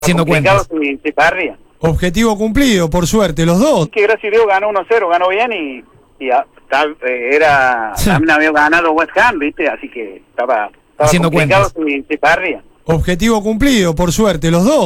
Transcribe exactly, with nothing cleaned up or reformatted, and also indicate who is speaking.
Speaker 1: Haciendo cuentas.
Speaker 2: Si, si para arriba.
Speaker 1: Objetivo cumplido, por suerte, los dos.
Speaker 2: Que gracias a Dios ganó uno cero, ganó bien y, y a, tal, eh, era,
Speaker 1: Sí.
Speaker 2: también había ganado West Ham, ¿viste? Así que estaba, estaba
Speaker 1: Haciendo
Speaker 2: complicado
Speaker 1: cuentas.
Speaker 2: si, si para arriba.
Speaker 1: Objetivo cumplido, por suerte, los dos.